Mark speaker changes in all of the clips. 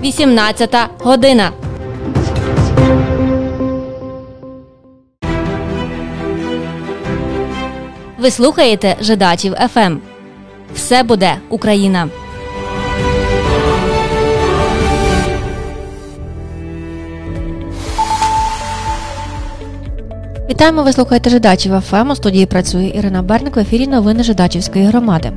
Speaker 1: 18 година. Ви слухаєте Жидачів ФМ. Все буде Україна.
Speaker 2: Вітаємо, ви слухаєте Жидачів ФМ. У студії працює Ірина Берник, в ефірі новини Жидачівської громади.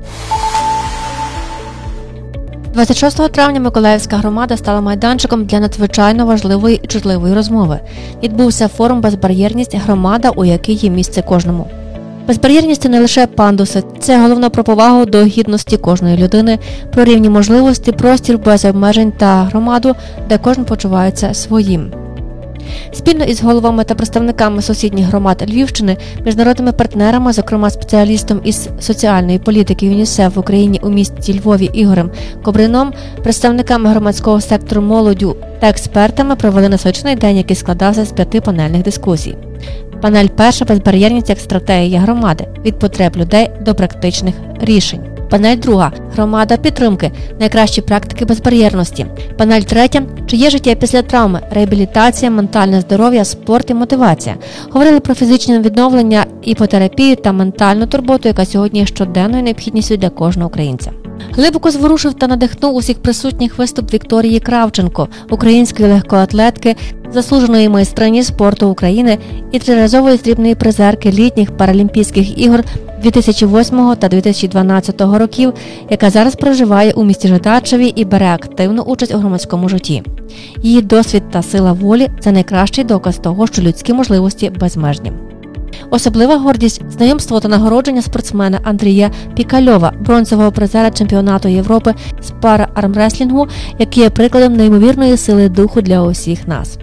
Speaker 2: 26 травня Миколаївська громада стала майданчиком для надзвичайно важливої і чутливої розмови. Відбувся форум «Безбар'єрність. Громада, у якій є місце кожному». Безбар'єрність – це не лише пандуси, це головно про повагу до гідності кожної людини, про рівні можливості, простір без обмежень та громаду, де кожен почувається своїм. Спільно із головами та представниками сусідніх громад Львівщини, міжнародними партнерами, зокрема спеціалістом із соціальної політики ЮНІСЕФ в Україні у місті Львові Ігорем Кобрином, представниками громадського сектору молоддю та експертами провели насичений день, який складався з 5 панельних дискусій. Панель перша – «Безбар'єрність як стратегія громади. Від потреб людей до практичних рішень». Панель друга – «Громада підтримки. Найкращі практики безбар'єрності». Панель третя – «Чи є життя після травми. Реабілітація, ментальне здоров'я, спорт і мотивація». Говорили про фізичне відновлення, іпотерапію та ментальну турботу, яка сьогодні є щоденною необхідністю для кожного українця. Глибоко зворушив та надихнув усіх присутніх виступ Вікторії Кравченко, української легкоатлетки, заслуженої майстрині спорту України і триразової срібної призерки літніх Паралімпійських ігор 2008 та 2012 років, яка зараз проживає у місті Жидачеві і бере активну участь у громадському житті. Її досвід та сила волі – це найкращий доказ того, що людські можливості безмежні. Особлива гордість – знайомство та нагородження спортсмена Андрія Пікальова, бронзового призера чемпіонату Європи з пара-армреслінгу, який є прикладом неймовірної сили духу для усіх нас.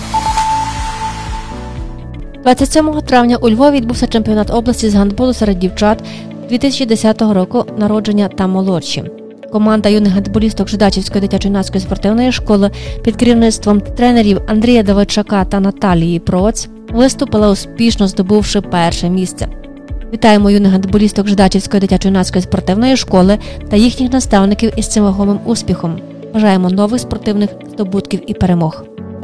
Speaker 2: 27 травня у Львові відбувся чемпіонат області з гандболу серед дівчат 2010 року народження та молодші. Команда юних гандболісток Жидачівської дитячо-юнацької спортивної школи під керівництвом тренерів Андрія Давидчака та Наталії Проць виступила успішно, здобувши перше місце. Вітаємо юних гандболісток Жидачівської дитячо-юнацької спортивної школи та їхніх наставників із цим вагомим успіхом. Бажаємо нових спортивних здобутків і перемог.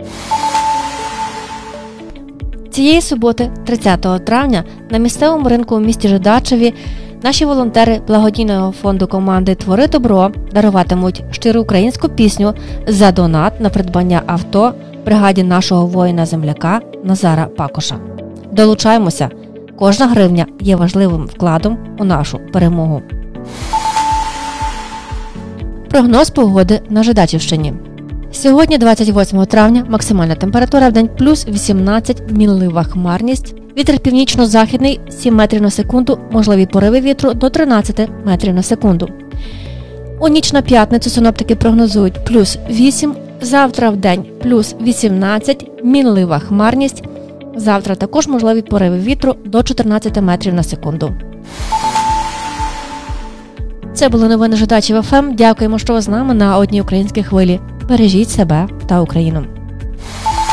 Speaker 2: Цієї суботи, 30 травня, на місцевому ринку у місті Жидачеві наші волонтери благодійного фонду команди «Твори добро» даруватимуть щиру українську пісню за донат на придбання авто бригаді нашого воїна-земляка Назара Пакоша. Долучаємося! Кожна гривня є важливим вкладом у нашу перемогу. Прогноз погоди на Жидачівщині. Сьогодні, 28 травня, максимальна температура в день плюс 18, мінлива хмарність, вітер північно-західний 7 метрів на секунду, можливі пориви вітру до 13 метрів на секунду. У ніч на п'ятницю синоптики прогнозують плюс 8, завтра в день плюс 18, мінлива хмарність, завтра також можливі пориви вітру до 14 метрів на секунду. Це були новини Жидачів ФМ. Дякуємо, що ви з нами на одній українській хвилі. Бережіть себе та Україну.